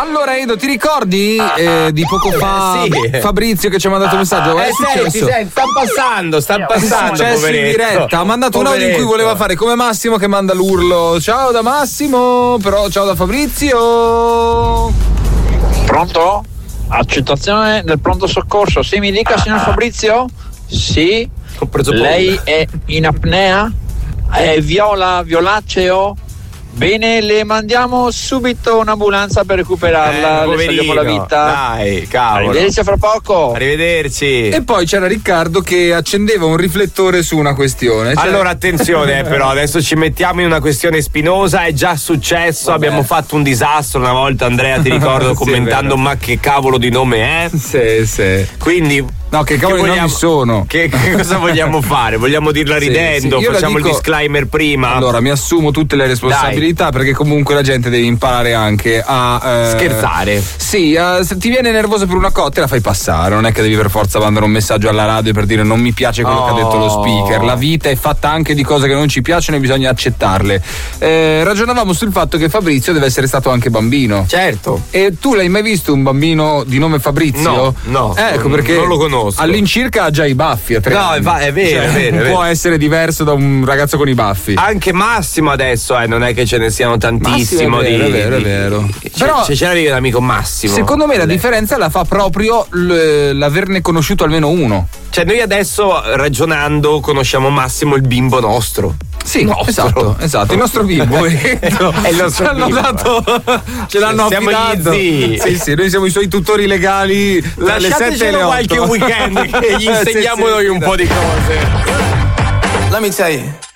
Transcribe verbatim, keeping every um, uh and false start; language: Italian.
Allora Edo, ti ricordi eh, di poco fa Sì. Fabrizio che ci ha mandato un messaggio? Eh, È senti, successo? senti, sta passando, sta È passando. successo in poveretto. diretta. Ha mandato un audio in cui Poveretto. voleva fare come Massimo che manda l'urlo. Ciao da Massimo, però ciao da Fabrizio. Pronto? Accettazione del pronto soccorso. Sì, mi dica, signor Fabrizio? Sì. Ho preso paura. Lei è in apnea? È viola, violaceo? Bene, le mandiamo subito un'ambulanza per recuperarla. Eh, le salviamo la poverino, vita. dai, cavolo. Arrivederci a fra poco. Arrivederci. E poi c'era Riccardo che accendeva un riflettore su una questione. Cioè- Allora attenzione eh, però adesso ci mettiamo in una questione spinosa, è già successo, Vabbè. abbiamo fatto un disastro una volta, Andrea, ti ricordo Sì, commentando è vero. ma che cavolo di nome è? Sì, sì. Quindi No, che cavolo di nomi sono? Che, che cosa vogliamo fare? Vogliamo dirla Sì, ridendo? sì, io la Facciamo dico- il disclaimer prima? Allora, mi assumo tutte le responsabilità perché comunque la gente deve imparare anche a eh, Scherzare. Sì, eh, se ti viene nervoso per una cosa, te la fai passare, non è che devi per forza mandare un messaggio alla radio per dire non mi piace quello che ha detto lo Oh. speaker. La vita è fatta anche di cose che non ci piacciono e bisogna accettarle. Eh, ragionavamo sul fatto che Fabrizio deve essere stato anche bambino. Certo. E tu l'hai mai visto un bambino di nome Fabrizio? No, no, Ecco non- perché non lo conosco. all'incirca ha già i baffi a tre No, anni. è va- è vero, Cioè, è vero, è non vero. può essere diverso da un ragazzo con i baffi. Anche Massimo adesso, eh, non è che ce ne siano tantissimo. Massimo è vero, di, è vero, è di- vero. C'è, Però- c'è c'era l'amico Massimo. Secondo me la Lei- differenza la fa proprio l- l'averne conosciuto almeno uno. Cioè, noi adesso ragionando conosciamo Massimo il bimbo nostro. Sì, Nostro. esatto, esatto. Il nostro bimbo È il nostro ce l'hanno bimbo. dato, ce l'hanno Siamo gli affidato. zii. Sì, sì, noi siamo i suoi tutori legali tra le sette e Lasciatecelo le otto. qualche weekend che gli Sì, insegniamo sì, noi un sì, po' di cose. Let me tell you.